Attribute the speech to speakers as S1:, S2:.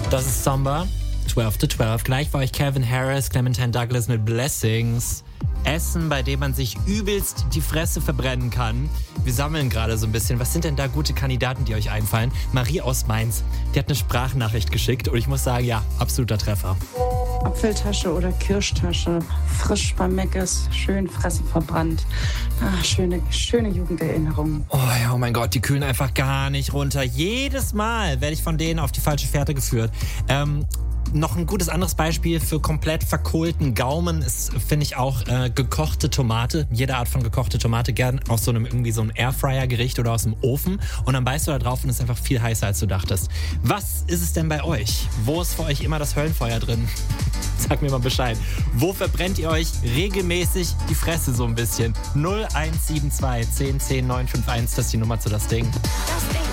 S1: Das ist Somber, 12 to 12. Gleich war euch Calvin Harris, Clementine Douglas mit Blessings. Essen, bei dem man sich übelst die Fresse verbrennen kann. Wir sammeln gerade so ein bisschen. Was sind denn da gute Kandidaten, die euch einfallen? Marie aus Mainz, die hat eine Sprachnachricht geschickt und ich muss sagen, ja, absoluter Treffer.
S2: Apfeltasche oder Kirschtasche, frisch beim Meckes, schön Fresse verbrannt. Schöne Jugenderinnerungen.
S1: Oh ja, oh mein Gott, die kühlen einfach gar nicht runter. Jedes Mal werde ich von denen auf die falsche Fährte geführt. Noch ein gutes anderes Beispiel für komplett verkohlten Gaumen ist, finde ich, auch gekochte Tomate. Jede Art von gekochte Tomate, gern aus so einem Airfryer-Gericht oder aus dem Ofen. Und dann beißt du da drauf und es ist einfach viel heißer, als du dachtest. Was ist es denn bei euch? Wo ist für euch immer das Höllenfeuer drin? Sagt mir mal Bescheid. Wo verbrennt ihr euch regelmäßig die Fresse so ein bisschen? 0172 10 10 951, das ist die Nummer zu das Ding.
S3: Das